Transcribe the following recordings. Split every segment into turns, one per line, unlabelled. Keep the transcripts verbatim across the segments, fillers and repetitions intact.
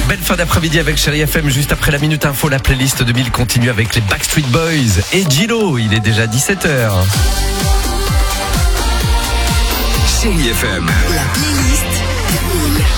Belle fin d'après-midi avec Chérie F M. Juste après la Minute Info, la playlist deux mille continue avec les Backstreet Boys et Gilo. Il est déjà dix-sept heures.
Chérie F M.
La playlist deux mille.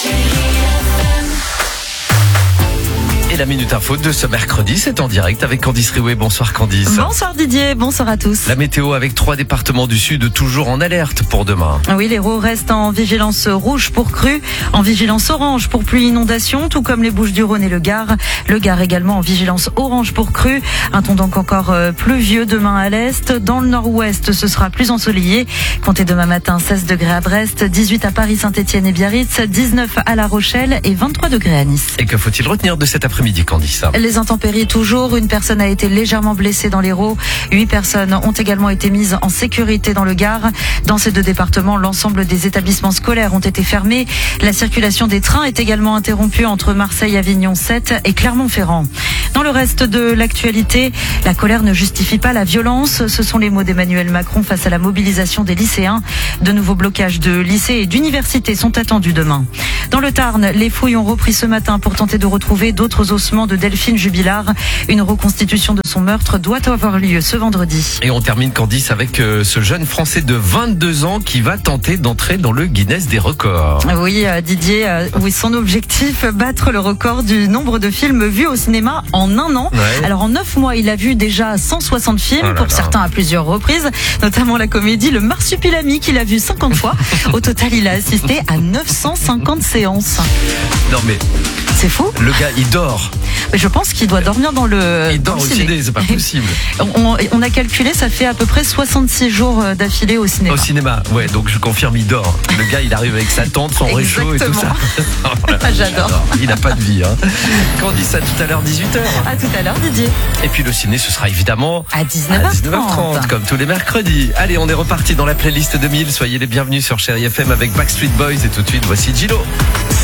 Et la Minute Info de ce mercredi, c'est en direct avec Candice Riouet. Bonsoir Candice.
Bonsoir Didier, bonsoir à tous.
La météo avec trois départements du sud toujours en alerte pour demain.
Oui, l'Hérault reste en vigilance rouge pour crue, en vigilance orange pour pluie inondation, tout comme les Bouches-du-Rhône et le Gard. Le Gard également en vigilance orange pour crue. Un temps donc encore pluvieux demain à l'est. Dans le nord-ouest, ce sera plus ensoleillé. Comptez demain matin seize degrés à Brest, dix-huit à Paris, Saint-Étienne et Biarritz, dix-neuf à La Rochelle et vingt-trois degrés à Nice.
Et que faut-il retenir de cet après-midi, Candice?
Les intempéries toujours. Une personne a été légèrement blessée dans l'Hérault. Huit personnes ont également été mises en sécurité dans le Gard. Dans ces deux départements, l'ensemble des établissements scolaires ont été fermés. La circulation des trains est également interrompue entre Marseille, Avignon sept et Clermont-Ferrand. Dans le reste de l'actualité, la colère ne justifie pas la violence. Ce sont les mots d'Emmanuel Macron face à la mobilisation des lycéens. De nouveaux blocages de lycées et d'universités sont attendus demain. Dans le Tarn, les fouilles ont repris ce matin pour tenter de retrouver d'autres ossements de Delphine Jubilard. Une reconstitution de son meurtre doit avoir lieu ce vendredi.
Et on termine, Candice, avec euh, ce jeune Français de vingt-deux ans qui va tenter d'entrer dans le Guinness des records.
Oui, euh, Didier, euh, oui, son objectif, battre le record du nombre de films vus au cinéma en un an.
Ouais.
Alors en neuf mois, il a vu déjà cent soixante films,
Oh là
pour
là.
certains à plusieurs reprises, notamment la comédie Le Marsupilami qu'il a vu cinquante fois. Au total, il a assisté à neuf cent cinquante séances.
Non mais
C'est fou.
le gars, il dort.
Mais je pense qu'il doit dormir dans le,
Il
dans
dort
le
au ciné, c'est pas possible.
On, on a calculé, ça fait à peu près soixante-six jours d'affilée au cinéma.
Au cinéma, ouais, donc je confirme, il dort. Le gars, il arrive avec sa tente, son réchaud et tout ça.
Exactement.
Oh là là,
J'adore.
Il n'a pas de vie. Hein. Candice, à tout à l'heure, dix-huit heures.
À tout à l'heure, Didier.
Et puis le ciné, ce sera évidemment
À dix-neuf heures trente.
à dix-neuf heures trente, comme tous les mercredis. Allez, on est reparti dans la playlist deux mille. Soyez les bienvenus sur Chérie F M avec Backstreet Boys. Et tout de suite, voici Gilo.